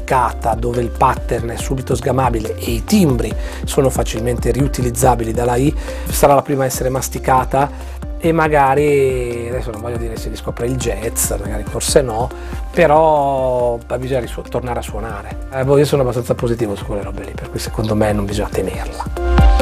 masticata, dove il pattern è subito sgamabile e i timbri sono facilmente riutilizzabili dalla I, sarà la prima a essere masticata. E magari, adesso non voglio dire si riscopre il jazz, magari forse no, però bisogna tornare a suonare. Io sono abbastanza positivo su quelle robe lì, per cui secondo me non bisogna temerla.